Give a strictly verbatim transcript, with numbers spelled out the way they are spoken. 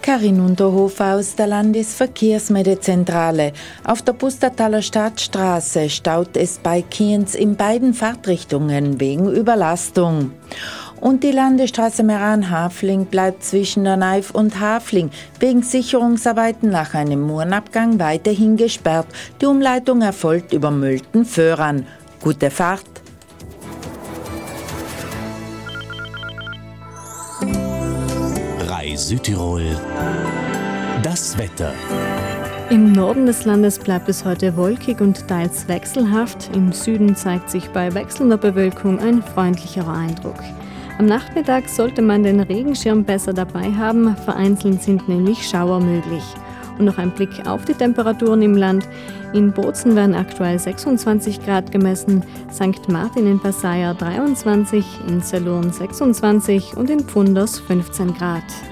Karin Unterhofer aus der Landesverkehrsmeldezentrale. Auf der Pustertaler Stadtstraße staut es bei Kienz in beiden Fahrtrichtungen wegen Überlastung. Und die Landesstraße Meran-Hafling bleibt zwischen der Naif und Hafling wegen Sicherungsarbeiten nach einem Murenabgang weiterhin gesperrt. Die Umleitung erfolgt über Mölten-Föhran. Gute Fahrt! Südtirol. Das Wetter. Im Norden des Landes bleibt es heute wolkig und teils wechselhaft. Im Süden zeigt sich bei wechselnder Bewölkung ein freundlicherer Eindruck. Am Nachmittag sollte man den Regenschirm besser dabei haben. Vereinzelt sind nämlich Schauer möglich. Und noch ein Blick auf die Temperaturen im Land. In Bozen werden aktuell sechsundzwanzig Grad gemessen, Sankt Martin in Passaia dreiundzwanzig, in Zellurn sechsundzwanzig und in Pfunders fünfzehn Grad.